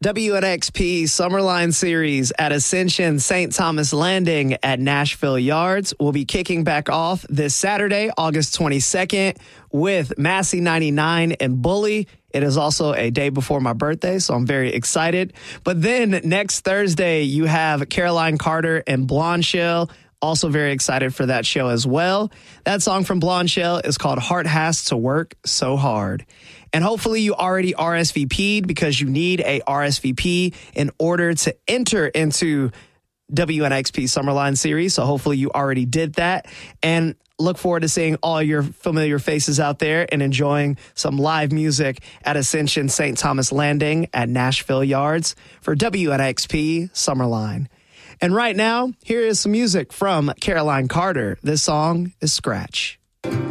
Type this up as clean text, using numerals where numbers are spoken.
WNXP Summerline Series at Ascension St. Thomas Landing at Nashville Yards will be kicking back off this Saturday, August 22nd, with Massey 99 and Bully. It is also a day before my birthday, so I'm very excited. But then next Thursday, you have Caroline Carter and Blonde Shell. Also very excited for that show as well. That song from Blonde Shell is called Heart Has to Work So Hard. And hopefully you already RSVP'd because you need a RSVP in order to enter into WNXP Summerline Series. So hopefully you already did that. And look forward to seeing all your familiar faces out there and enjoying some live music at Ascension St. Thomas Landing at Nashville Yards for WNXP Summerline. And right now, here is some music from Caroline Carter. This song is Scratch.